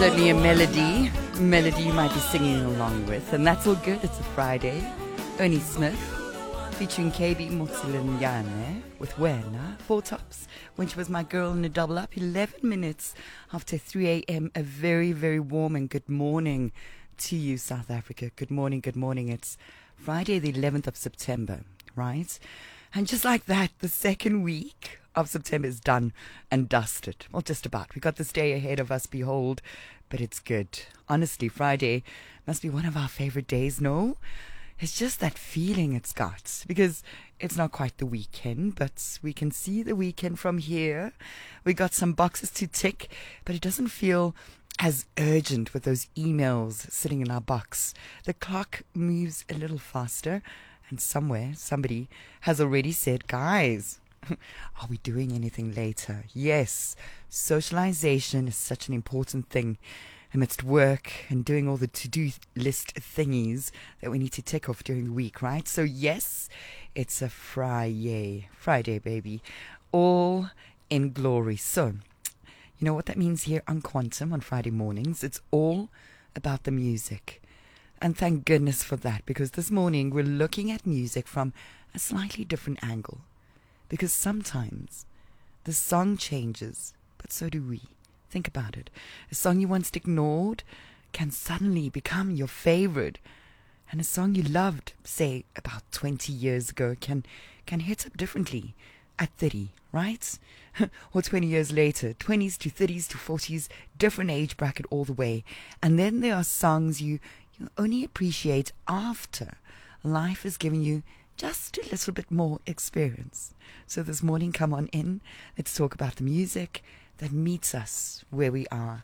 certainly a melody you might be singing along with, and that's all good. It's a Friday. Ernie Smith featuring KB Motsilenyane with Wena, Four Tops, when she was my girl in a double up, 11 minutes after 3 a.m. A very, very warm and good morning to you, South Africa. Good morning, good morning. It's Friday, the 11th of September, right? And just like that, the second week of September is done and dusted. Well, just about. We got this day ahead of us, behold, but it's good. Honestly, Friday must be one of our favorite days, no? It's just that feeling it's got, because it's not quite the weekend, but we can see the weekend from here. We got some boxes to tick, but it doesn't feel as urgent with those emails sitting in our box. The clock moves a little faster, and somewhere somebody has already said, guys, are we doing anything later? Yes, socialization is such an important thing amidst work and doing all the to-do list thingies that we need to tick off during the week, right? So yes, it's a Friday, baby, all in glory. So, you know what that means here on Quantum on Friday mornings? It's all about the music. And thank goodness for that, because this morning we're looking at music from a slightly different angle. Because sometimes the song changes, but so do we. Think about it. A song you once ignored can suddenly become your favorite. And a song you loved, say, about 20 years ago can hit up differently at 30, right? Or 20 years later, 20s to 30s to 40s, different age bracket all the way. And then there are songs you only appreciate after life has given you just a little bit more experience. So this morning, come on in. Let's talk about the music that meets us where we are.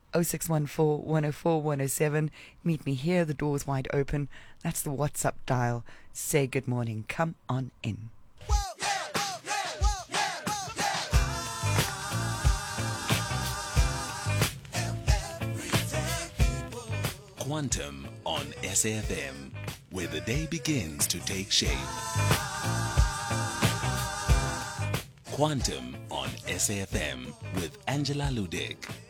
0614 104 107. Meet me here. The door's wide open. That's the WhatsApp dial. Say good morning. Come on in. Quantum on SAFM, where the day begins to take shape. Quantum on SAFM with Angela Ludek.